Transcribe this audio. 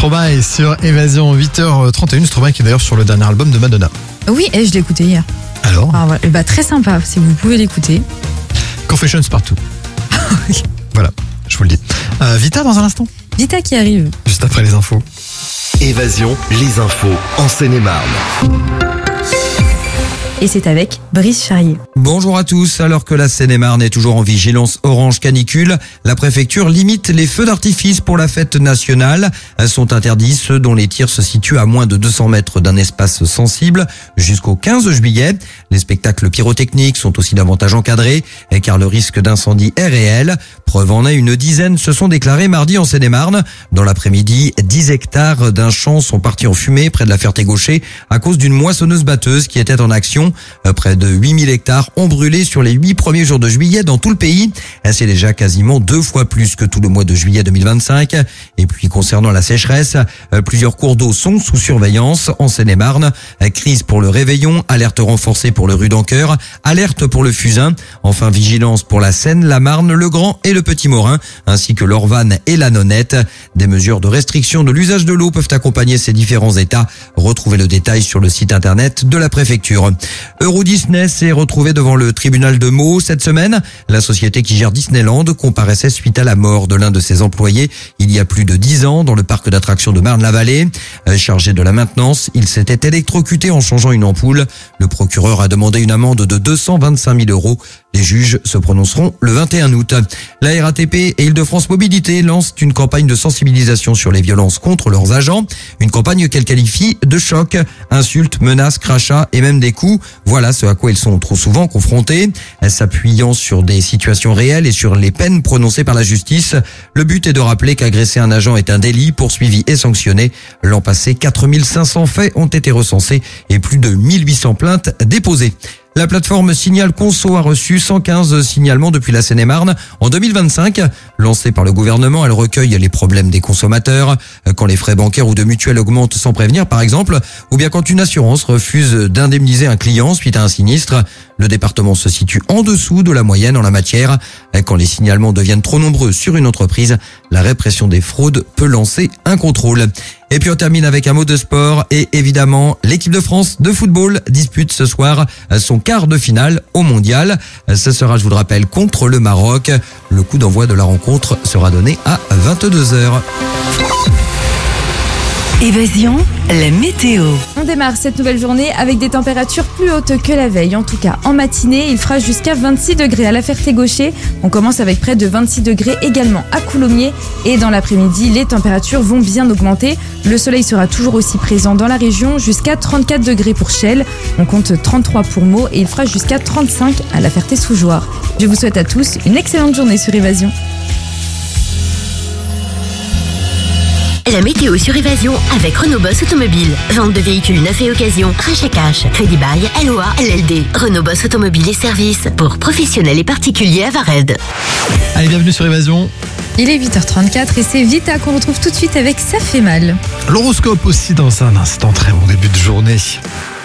Stromae sur Évasion 8h31. Stromae qui est d'ailleurs sur le dernier album de Madonna. Oui, et je l'ai écouté hier. Alors Voilà. Très sympa, si vous pouvez l'écouter. Confessions partout. Voilà, je vous le dis. Vita dans un instant. Vita qui arrive. Juste après les infos. Évasion, les infos en Seine-et-Marne. Et c'est avec Brice Charrier. Bonjour à tous. Alors que la Seine-et-Marne est toujours en vigilance orange canicule, la préfecture limite les feux d'artifice pour la fête nationale. Sont interdits ceux dont les tirs se situent à moins de 200 mètres d'un espace sensible jusqu'au 15 juillet. Les spectacles pyrotechniques sont aussi davantage encadrés car le risque d'incendie est réel. Preuve en est, une dizaine se sont déclarés mardi en Seine-et-Marne. Dans l'après-midi, 10 hectares d'un champ sont partis en fumée près de la Ferté-Gaucher à cause d'une moissonneuse-batteuse qui était en action. Près de 8000 hectares ont brûlé sur les 8 premiers jours de juillet dans tout le pays. C'est déjà quasiment 2 fois plus que tout le mois de juillet 2025. Et puis concernant la sécheresse, plusieurs cours d'eau sont sous surveillance en Seine-et-Marne. Crise pour le Réveillon, alerte renforcée pour le Rue-d'Encoeur, alerte pour le Fusain. Enfin, vigilance pour la Seine, la Marne, le Grand et le Petit Morin, ainsi que l'Orvanne et la Nonette. Des mesures de restriction de l'usage de l'eau peuvent accompagner ces différents états. Retrouvez le détail sur le site internet de la préfecture. Euro Disney s'est retrouvé devant le tribunal de Meaux cette semaine. La société qui gère Disneyland comparaissait suite à la mort de l'un de ses employés il y a plus de 10 ans dans le parc d'attractions de Marne-la-Vallée. Chargé de la maintenance, il s'était électrocuté en changeant une ampoule. Le procureur a demandé une amende de 225 000 euros. Les juges se prononceront le 21 août. La RATP et Île-de-France Mobilité lancent une campagne de sensibilisation sur les violences contre leurs agents. Une campagne qu'elle qualifie de choc. Insultes, menaces, crachats et même des coups. Voilà ce à quoi ils sont trop souvent confrontés. S'appuyant sur des situations réelles et sur les peines prononcées par la justice, le but est de rappeler qu'agresser un agent est un délit poursuivi et sanctionné. L'an passé, 4500 faits ont été recensés et plus de 1800 plaintes déposées. La plateforme Signal Conso a reçu 115 signalements depuis la Seine-et-Marne en 2025. Lancée par le gouvernement, elle recueille les problèmes des consommateurs. Quand les frais bancaires ou de mutuelle augmentent sans prévenir, par exemple, ou bien quand une assurance refuse d'indemniser un client suite à un sinistre. Le département se situe en dessous de la moyenne en la matière. Quand les signalements deviennent trop nombreux sur une entreprise, la répression des fraudes peut lancer un contrôle. Et puis on termine avec un mot de sport et évidemment l'équipe de France de football dispute ce soir son quart de finale au mondial. Ce sera, je vous le rappelle, contre le Maroc. Le coup d'envoi de la rencontre sera donné à 22h. Évasion, la météo. On démarre cette nouvelle journée avec des températures plus hautes que la veille. En tout cas, en matinée, il fera jusqu'à 26 degrés à la Ferté-Gaucher. On commence avec près de 26 degrés également à Coulommiers. Et dans l'après-midi, les températures vont bien augmenter. Le soleil sera toujours aussi présent dans la région, jusqu'à 34 degrés pour Chelles. On compte 33 pour Meaux et il fera jusqu'à 35 à la Ferté-sous-Jouarre. Je vous souhaite à tous une excellente journée sur Évasion. La météo sur Évasion avec Renault Boss Automobile. Vente de véhicules neufs et occasion, rachat cash, crédit bail, LOA, LLD. Renault Boss Automobile et services pour professionnels et particuliers à Vared. Allez, bienvenue sur Évasion. Il est 8h34 et c'est Vita qu'on retrouve tout de suite avec Ça fait mal. L'horoscope aussi dans un instant. Très bon début de journée.